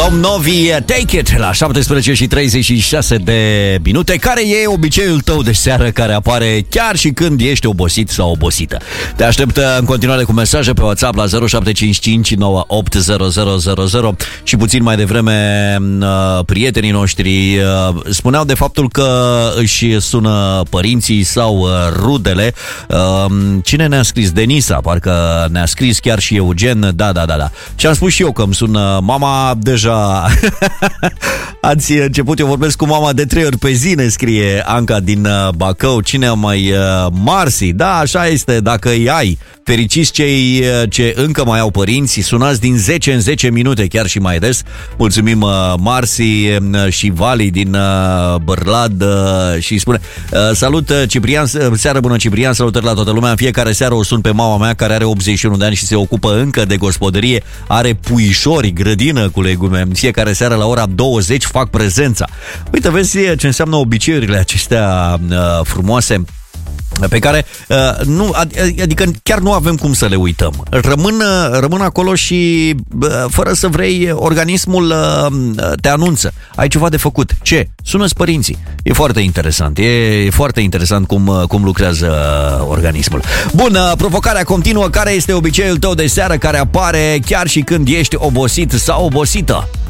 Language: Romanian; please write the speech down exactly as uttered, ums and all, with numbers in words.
Tom Novi, Take It, la șaptesprezece și treizeci și șase de minute. Care e obiceiul tău de seară care apare chiar și când ești obosit sau obosită? Te aștept în continuare cu mesaje pe WhatsApp la zero șapte cinci cinci nouă opt zero zero zero zero. Și puțin mai devreme prietenii noștri spuneau de faptul că își sună părinții sau rudele. Cine ne-a scris? Denisa, parcă ne-a scris, chiar și Eugen. Da, da, da, da. Și am spus și eu că îmi sună mama. Deja ați început, eu vorbesc cu mama de trei ori pe zi, ne scrie Anca din Bacău. Cine mai... Marsi, da, așa este, dacă îi ai. Fericiți cei ce încă mai au părinți, sunați din zece în zece minute, chiar și mai des. Mulțumim Marsi și Vali din Bârlad și spune: salut Ciprian, seară bună Ciprian, salutări la toată lumea. În fiecare seară o sun pe mama mea care are optzeci și unu de ani și se ocupă încă de gospodărie. Are puișori, grădină cu legume. În fiecare seară la ora douăzeci fac prezența. Uite, vezi ce înseamnă obiceiurile acestea frumoase pe care uh, nu, adică chiar nu avem cum să le uităm. Rămân, rămân acolo și uh, fără să vrei, organismul uh, te anunță. Ai ceva de făcut. Ce? Sună-ți părinții. E foarte interesant. E foarte interesant cum, cum lucrează organismul. Bun, uh, provocarea continuă. Care este obiceiul tău de seară care apare chiar și când ești obosit sau obosită?